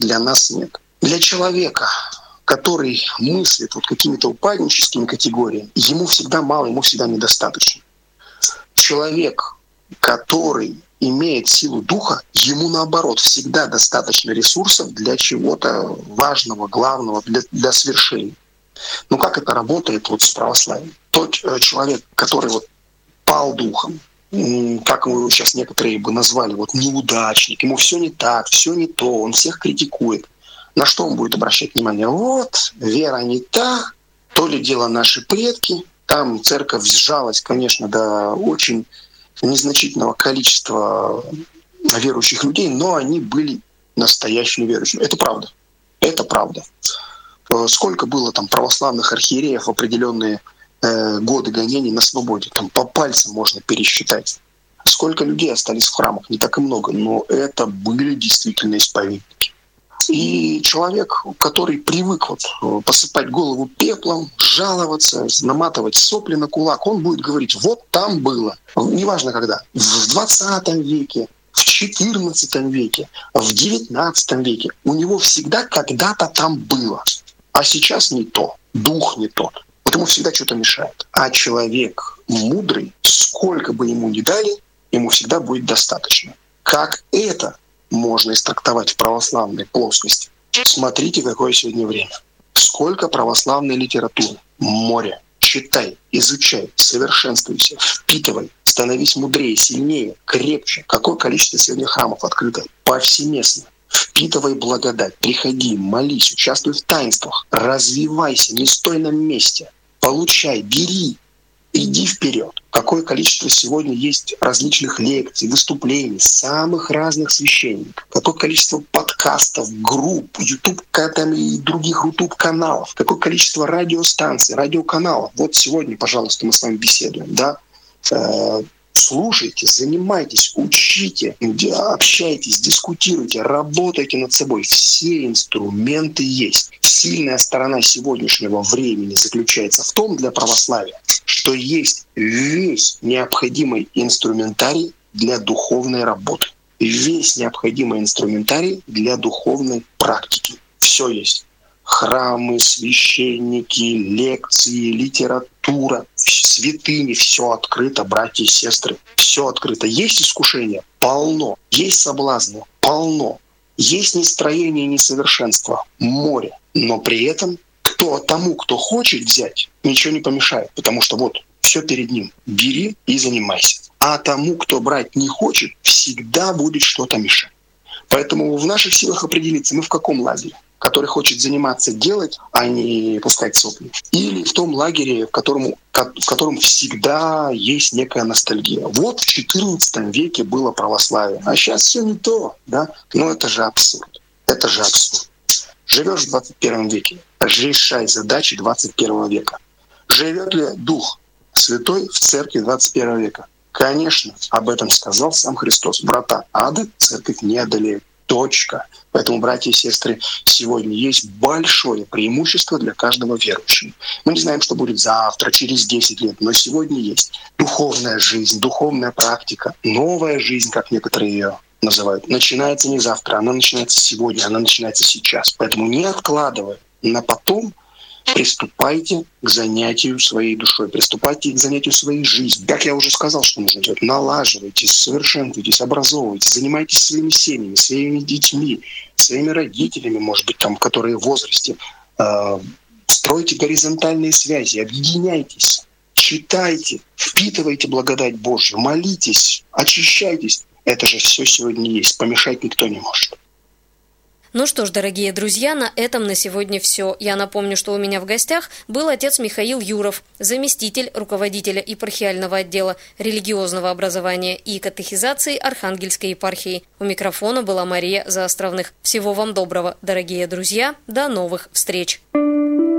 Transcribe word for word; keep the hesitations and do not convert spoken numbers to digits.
для нас нет. Для человека, который мыслит вот какими-то упадническими категориями, ему всегда мало, ему всегда недостаточно. Человек, который имеет силу духа, ему наоборот всегда достаточно ресурсов для чего-то важного, главного, для, для свершения. Ну как это работает вот с православием? Тот э, человек, который вот пал духом, как его сейчас некоторые бы назвали, вот неудачник, ему все не так, все не то, он всех критикует. На что он будет обращать внимание? Вот, вера не та, то ли дело наши предки. Там церковь сжалась, конечно, до очень незначительного количества верующих людей, но они были настоящими верующими. Это правда. Это правда. Сколько было там православных архиереев в определенные э, годы гонений на свободе? Там по пальцам можно пересчитать. Сколько людей остались в храмах? Не так и много, но это были действительно исповедники. И человек, который привык вот посыпать голову пеплом, жаловаться, наматывать сопли на кулак, он будет говорить: вот там было. Неважно когда. В двадцатом веке, в четырнадцатом веке, в девятнадцатом веке. У него всегда когда-то там было. А сейчас не то. Дух не тот. Вот ему всегда что-то мешает. А человек мудрый, сколько бы ему ни дали, ему всегда будет достаточно. Как это можно истрактовать в православной плоскости? Смотрите, какое сегодня время. Сколько православной литературы. Море. Читай, изучай, совершенствуйся, впитывай, становись мудрее, сильнее, крепче. Какое количество сегодня храмов открыто повсеместно. Впитывай благодать, приходи, молись, участвуй в таинствах, развивайся, не стой на месте, получай, бери, иди вперед. Какое количество сегодня есть различных лекций, выступлений, самых разных священников. Какое количество подкастов, групп, YouTube и других YouTube-каналов. Какое количество радиостанций, радиоканалов. Вот сегодня, пожалуйста, мы с вами беседуем, да? Слушайте, занимайтесь, учите, общайтесь, дискутируйте, работайте над собой. Все инструменты есть. Сильная сторона сегодняшнего времени заключается в том для православия, что есть весь необходимый инструментарий для духовной работы. Весь необходимый инструментарий для духовной практики. Все есть. Храмы, священники, лекции, литература, святыни, все открыто, братья и сестры, все открыто. Есть искушения? Полно. Есть соблазны? Полно. Есть нестроение и несовершенство? Море. Но при этом кто, тому, кто хочет взять, ничего не помешает, потому что вот все перед ним. Бери и занимайся. А тому, кто брать не хочет, всегда будет что-то мешать. Поэтому в наших силах определиться, мы в каком лагере? Который хочет заниматься, делать, а не пускать сопли. Или в том лагере, в котором, в котором всегда есть некая ностальгия. Вот в четырнадцатом веке было православие, а сейчас все не то. Да? Но это же абсурд. Это же абсурд. Живешь в двадцать первом веке, решай задачи двадцать первого века. Живет ли Дух Святой в церкви двадцать первого века? Конечно, об этом сказал сам Христос. Врата ада церковь не одолеет. Точка. Поэтому, братья и сестры, сегодня есть большое преимущество для каждого верующего. Мы не знаем, что будет завтра, через десять лет, но сегодня есть духовная жизнь, духовная практика, новая жизнь, как некоторые ее называют. Начинается не завтра, она начинается сегодня, она начинается сейчас. Поэтому не откладывая на потом, приступайте к занятию своей душой, приступайте к занятию своей жизнью. Как я уже сказал, что нужно делать, налаживайтесь, совершенствуйтесь, образовывайтесь, занимайтесь своими семьями, своими детьми, своими родителями, может быть, там, которые в возрасте. Э, стройте горизонтальные связи, объединяйтесь, читайте, впитывайте благодать Божью, молитесь, очищайтесь. Это же все сегодня есть, помешать никто не может. Ну что ж, дорогие друзья, на этом на сегодня все. Я напомню, что у меня в гостях был отец Михаил Юров, заместитель руководителя епархиального отдела религиозного образования и катехизации Архангельской епархии. У микрофона была Мария Заостровных. Всего вам доброго, дорогие друзья. До новых встреч!